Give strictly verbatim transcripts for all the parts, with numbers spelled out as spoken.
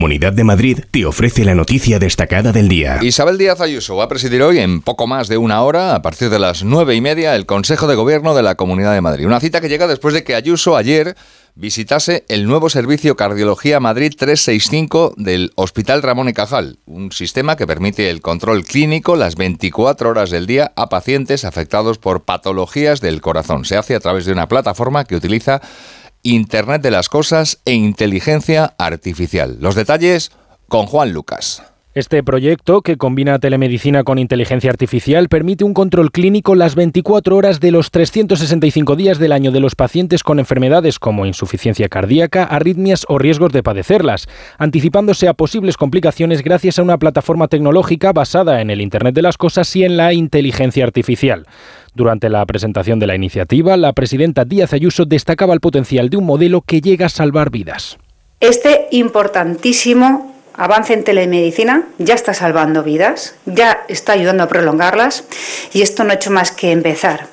Comunidad de Madrid te ofrece la noticia destacada del día. Isabel Díaz Ayuso va a presidir hoy, en poco más de una hora, a partir de las nueve y media, el Consejo de Gobierno de la Comunidad de Madrid. Una cita que llega después de que Ayuso ayer visitase el nuevo servicio Cardiología Madrid trescientos sesenta y cinco del Hospital Ramón y Cajal, un sistema que permite el control clínico las veinticuatro horas del día a pacientes afectados por patologías del corazón. Se hace a través de una plataforma que utiliza Internet de las Cosas e inteligencia artificial. Los detalles con Juan Lucas. Este proyecto, que combina telemedicina con inteligencia artificial, permite un control clínico las veinticuatro horas de los trescientos sesenta y cinco días del año de los pacientes con enfermedades como insuficiencia cardíaca, arritmias o riesgos de padecerlas, anticipándose a posibles complicaciones gracias a una plataforma tecnológica basada en el Internet de las Cosas y en la inteligencia artificial. Durante la presentación de la iniciativa, la presidenta Díaz Ayuso destacaba el potencial de un modelo que llega a salvar vidas. Este importantísimo avance en telemedicina ya está salvando vidas, ya está ayudando a prolongarlas, y esto no ha hecho más que empezar.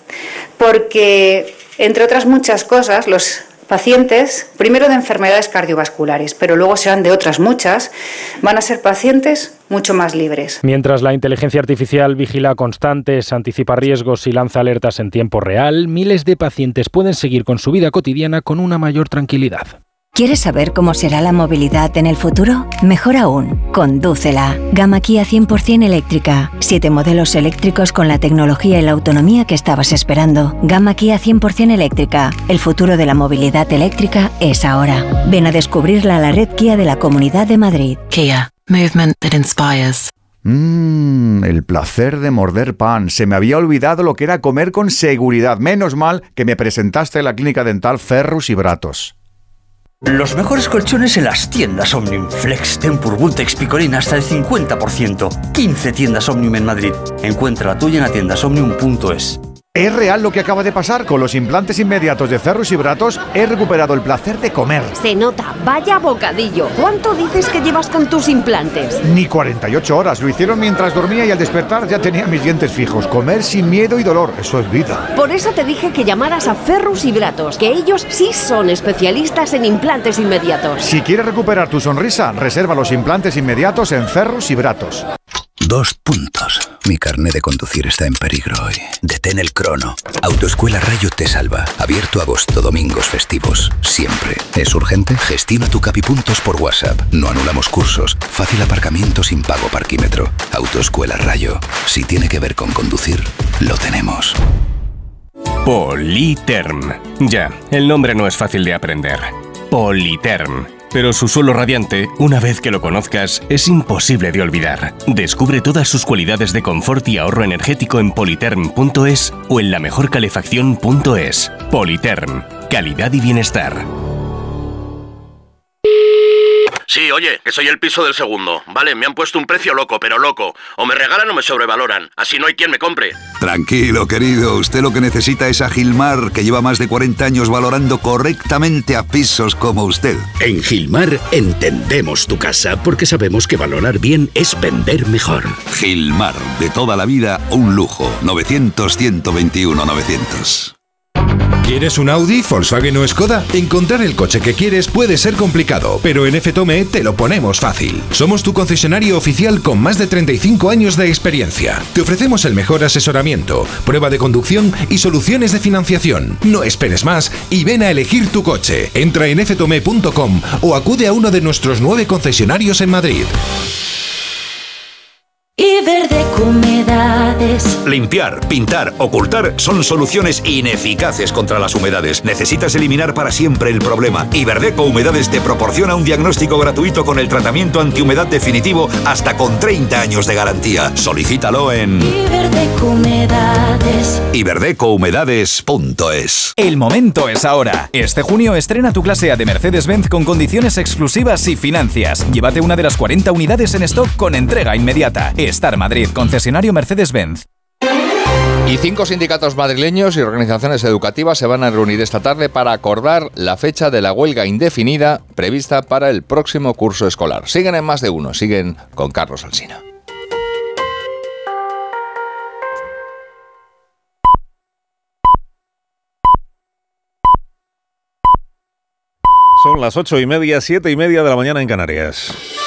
Porque, entre otras muchas cosas, los pacientes, primero de enfermedades cardiovasculares, pero luego serán de otras muchas, van a ser pacientes mucho más libres. Mientras la inteligencia artificial vigila constantes, anticipa riesgos y lanza alertas en tiempo real, miles de pacientes pueden seguir con su vida cotidiana con una mayor tranquilidad. ¿Quieres saber cómo será la movilidad en el futuro? Mejor aún, condúcela. Gama Kia cien por ciento eléctrica. Siete modelos eléctricos con la tecnología y la autonomía que estabas esperando. Gama Kia cien por ciento eléctrica. El futuro de la movilidad eléctrica es ahora. Ven a descubrirla a la red Kia de la Comunidad de Madrid. Kia. Movement that inspires. Mmm, el placer de morder pan. Se me había olvidado lo que era comer con seguridad. Menos mal que me presentaste en la clínica dental Ferrus y Bratos. Los mejores colchones en las tiendas Omnium. Flex, Tempur, Vultex, Picolina hasta el cincuenta por ciento. quince tiendas Omnium en Madrid. Encuentra la tuya en atiendasomnium punto es. Es real lo que acaba de pasar. Con los implantes inmediatos de Ferrus y Bratos he recuperado el placer de comer. Se nota, vaya bocadillo. ¿Cuánto dices que llevas con tus implantes? Ni cuarenta y ocho horas. Lo hicieron mientras dormía y al despertar ya tenía mis dientes fijos. Comer sin miedo y dolor, eso es vida. Por eso te dije que llamaras a Ferrus y Bratos, que ellos sí son especialistas en implantes inmediatos. Si quieres recuperar tu sonrisa, reserva los implantes inmediatos en Ferrus y Bratos. Dos puntos. Mi carné de conducir está en peligro hoy. Detén el crono. Autoescuela Rayo te salva. Abierto agosto, domingos, festivos. Siempre. ¿Es urgente? Gestiona tu Capipuntos por WhatsApp. No anulamos cursos. Fácil aparcamiento sin pago parquímetro. Autoescuela Rayo. Si tiene que ver con conducir, lo tenemos. Politerm. Ya, el nombre no es fácil de aprender. Politerm. Pero su suelo radiante, una vez que lo conozcas, es imposible de olvidar. Descubre todas sus cualidades de confort y ahorro energético en politerm punto es o en la mejor calefacción punto es. Politerm. Calidad y bienestar. Sí, oye, que soy el piso del segundo. Vale, me han puesto un precio loco, pero loco. O me regalan o me sobrevaloran. Así no hay quien me compre. Tranquilo, querido. Usted lo que necesita es a Gilmar, que lleva más de cuarenta años valorando correctamente a pisos como usted. En Gilmar entendemos tu casa porque sabemos que valorar bien es vender mejor. Gilmar, de toda la vida, un lujo. novecientos, ciento veintiuno, novecientos. ¿Quieres un Audi, Volkswagen o Skoda? Encontrar el coche que quieres puede ser complicado, pero en F Tome te lo ponemos fácil. Somos tu concesionario oficial con más de treinta y cinco años de experiencia. Te ofrecemos el mejor asesoramiento, prueba de conducción y soluciones de financiación. No esperes más y ven a elegir tu coche. Entra en f tome punto com o acude a uno de nuestros nueve concesionarios en Madrid. Iberdeco Humedades. Limpiar, pintar, ocultar son soluciones ineficaces contra las humedades. Necesitas eliminar para siempre el problema. Iberdeco Humedades te proporciona un diagnóstico gratuito con el tratamiento antihumedad definitivo hasta con treinta años de garantía. Solicítalo en Iberdeco Humedades. iberdeco humedades punto es. El momento es ahora. Este junio estrena tu clase A de Mercedes-Benz con condiciones exclusivas y financias. Llévate una de las cuarenta unidades en stock con entrega inmediata. Star Madrid, concesionario Mercedes-Benz. Y cinco sindicatos madrileños y organizaciones educativas se van a reunir esta tarde para acordar la fecha de la huelga indefinida prevista para el próximo curso escolar. Siguen en Más de Uno, siguen con Carlos Alsina. Son las ocho y media, siete y media de la mañana en Canarias.